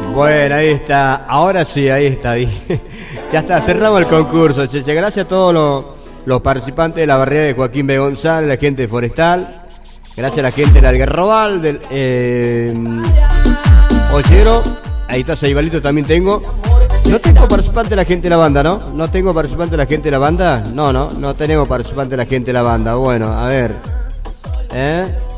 Bueno, ahí está. Ahora sí, ahí está. Ya está, cerramos el concurso, Cheche. Gracias a todos los participantes de la barriada de Joaquín B. González, la gente de Forestal. Gracias a la gente del Algarrobal, del Ollero. Ahí está, Saibalito también tengo. No tengo participante de la gente de la banda, ¿no? ¿No tengo participante de la gente de la banda? No tenemos participante de la gente de la banda. Bueno, a ver.